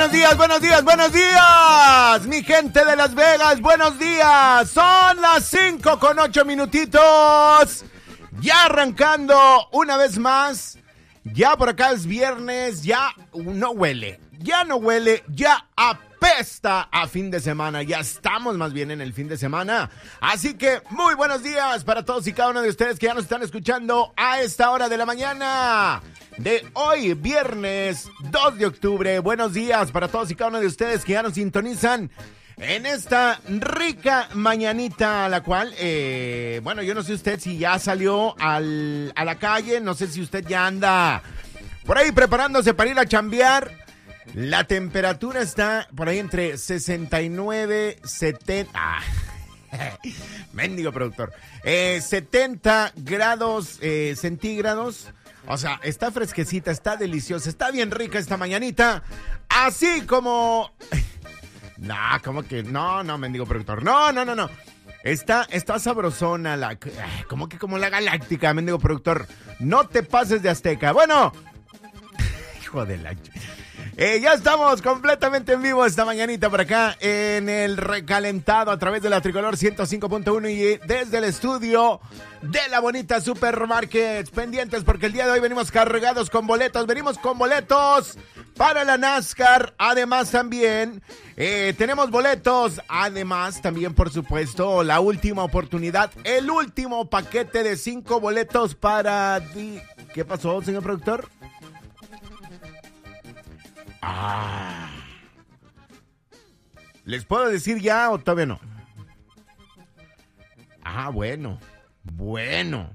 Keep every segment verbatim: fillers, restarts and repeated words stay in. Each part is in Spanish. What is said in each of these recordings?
buenos días, buenos días, buenos días, mi gente de Las Vegas, buenos días. Son las cinco con ocho minutitos. Ya arrancando una vez más. Ya por acá es viernes, ya no huele, ya no huele, ya apesta a fin de semana. Ya estamos más bien en el fin de semana. Así que muy buenos días para todos y cada uno de ustedes que ya nos están escuchando a esta hora de la mañana de hoy, viernes dos de octubre. Buenos días para todos y cada uno de ustedes que ya nos sintonizan en esta rica mañanita, la cual, eh, bueno, yo no sé usted si ya salió al, a la calle, no sé si usted ya anda por ahí preparándose para ir a chambear. La temperatura está por ahí entre sesenta y nueve, setenta, ah, mendigo productor, eh, setenta grados eh, centígrados. O sea, está fresquecita, está deliciosa, está bien rica esta mañanita, así como... No, ¿cómo que? No, no, mendigo productor. No, no, no, no. Está, está sabrosona la... ¿Cómo que como la galáctica, mendigo productor? No te pases de azteca. Bueno. Hijo de la... Eh, ya estamos completamente en vivo esta mañanita por acá en el recalentado a través de la Tricolor ciento cinco punto uno y desde el estudio de la bonita Supermarket. Pendientes porque el día de hoy venimos cargados con boletos, venimos con boletos para la NASCAR. Además también eh, tenemos boletos, además también por supuesto la última oportunidad, el último paquete de cinco boletos para... Di... ¿Qué pasó, señor productor? Ah. ¿Les puedo decir ya o todavía no? Ah, bueno. Bueno.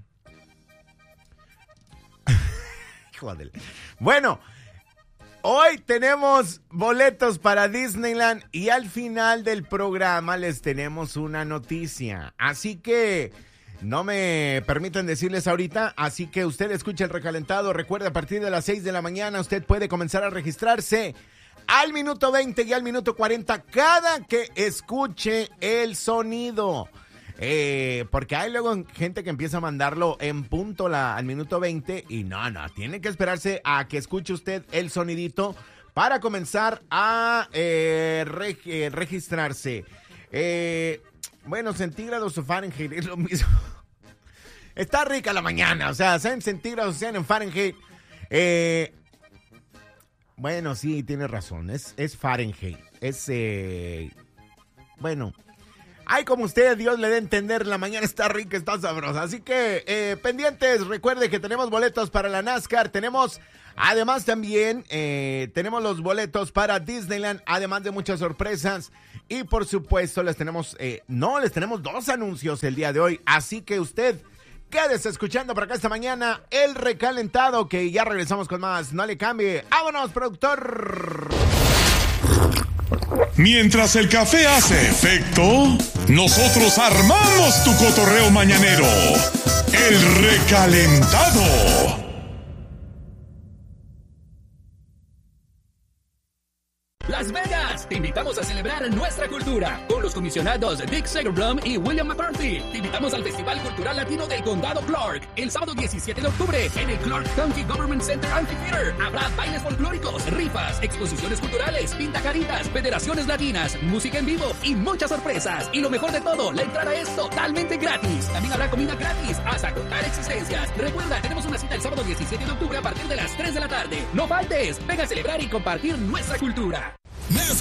Joder. Bueno, hoy tenemos boletos para Disneyland y al final del programa les tenemos una noticia. Así que... no me permiten decirles ahorita, así que usted escucha el recalentado. Recuerde, a partir de las seis de la mañana usted puede comenzar a registrarse al minuto veinte y al minuto cuarenta cada que escuche el sonido. Eh, porque hay luego gente que empieza a mandarlo en punto la, al minuto veinte y no, no, tiene que esperarse a que escuche usted el sonidito para comenzar a eh, reg, eh, registrarse. Eh... Bueno, centígrados o Fahrenheit es lo mismo. Está rica la mañana, o sea, sean centígrados o sean en Fahrenheit. Eh, bueno, sí, tiene razón, es, es Fahrenheit. Es, eh, bueno, ay, como usted, Dios le dé a entender, la mañana está rica, está sabrosa. Así que, eh, pendientes, recuerde que tenemos boletos para la NASCAR, tenemos... Además también eh, tenemos los boletos para Disneyland, además de muchas sorpresas. Y por supuesto les tenemos, eh, no, les tenemos dos anuncios el día de hoy. Así que usted quédese escuchando por acá esta mañana el recalentado, que ya regresamos con más. No le cambie. ¡Vámonos, productor! Mientras el café hace efecto, nosotros armamos tu cotorreo mañanero. El recalentado. Las Vegas, te invitamos a celebrar nuestra cultura con los comisionados Dick Segerblum y William McCarthy. Te invitamos al Festival Cultural Latino del Condado Clark el sábado diecisiete de octubre en el Clark County Government Center Amphitheater. Habrá bailes folclóricos, rifas, exposiciones culturales, pintacaritas, federaciones latinas, música en vivo y muchas sorpresas. Y lo mejor de todo, la entrada es totalmente gratis. También habrá comida gratis hasta contar existencias. Recuerda, tenemos una cita el sábado diecisiete de octubre a partir de las tres de la tarde. No faltes, ven a celebrar y compartir nuestra cultura.